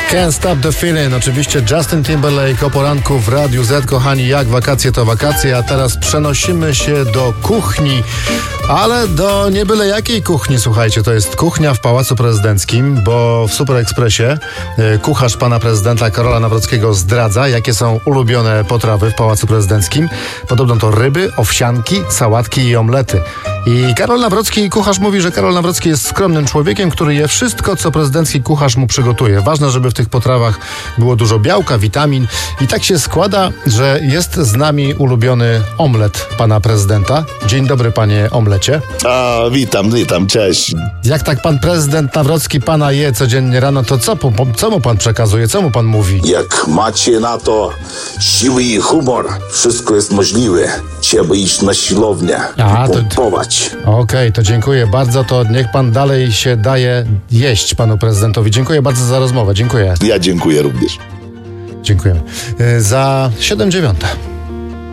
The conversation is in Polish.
Can't Stop the Feeling. Oczywiście Justin Timberlake o poranku w Radiu Z. Kochani, jak wakacje to wakacje, a teraz przenosimy się do kuchni. Ale do nie byle jakiej kuchni, słuchajcie, to jest kuchnia w Pałacu Prezydenckim, bo w Super Expressie kucharz pana prezydenta Karola Nawrockiego zdradza, jakie są ulubione potrawy w Pałacu Prezydenckim. Podobno to ryby, owsianki, sałatki i omlety. I Karol Nawrocki, kucharz, mówi, że Karol Nawrocki jest skromnym człowiekiem, który je wszystko, co prezydencki kucharz mu przygotuje. Ważne, żeby w tych potrawach było dużo białka, witamin. I tak się składa, że jest z nami ulubiony omlet pana prezydenta. Dzień dobry, panie omlecie. Witam, cześć. Jak tak pan prezydent Nawrocki pana je codziennie rano, to co mu pan przekazuje, co mu pan mówi? Jak macie na to siły i humor, wszystko jest możliwe. Trzeba iść na siłownię i pompować. Okej, to dziękuję bardzo. To niech pan dalej się daje jeść panu prezydentowi. Dziękuję bardzo za rozmowę. Dziękuję. Ja dziękuję również. Dziękujemy. Za 7:09.